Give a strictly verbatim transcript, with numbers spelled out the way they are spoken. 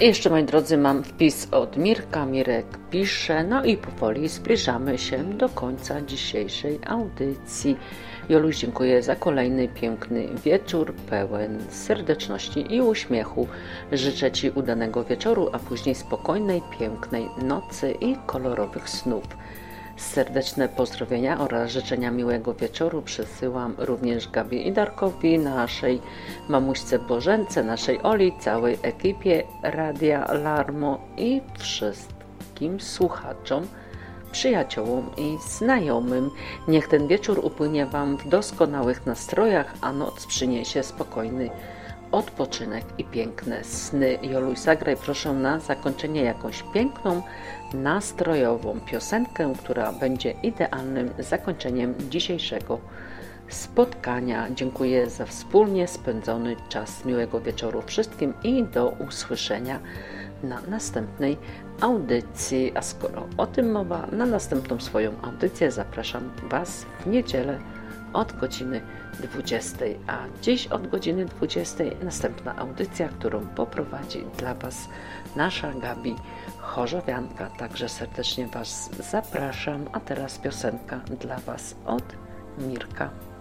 I jeszcze, moi drodzy, mam wpis od Mirka. Mirek pisze, no i powoli zbliżamy się do końca dzisiejszej audycji. Joluś, dziękuję za kolejny piękny wieczór, pełen serdeczności i uśmiechu. Życzę Ci udanego wieczoru, a później spokojnej, pięknej nocy i kolorowych snów. Serdeczne pozdrowienia oraz życzenia miłego wieczoru przesyłam również Gabi i Darkowi, naszej mamuśce Bożence, naszej Oli, całej ekipie Radia Larmo i wszystkim słuchaczom, przyjaciołom i znajomym. Niech ten wieczór upłynie Wam w doskonałych nastrojach, a noc przyniesie spokojny odpoczynek i piękne sny. Joluś, zagraj proszę na zakończenie jakąś piękną, nastrojową piosenkę, która będzie idealnym zakończeniem dzisiejszego spotkania. Dziękuję za wspólnie spędzony czas. Miłego wieczoru wszystkim i do usłyszenia na następnej audycji. A skoro o tym mowa, na następną swoją audycję zapraszam Was w niedzielę od godziny dwudziestej, a dziś od godziny dwudziestej następna audycja, którą poprowadzi dla Was nasza Gabi Chorzowianka. Także serdecznie Was zapraszam, a teraz piosenka dla Was od Mirka.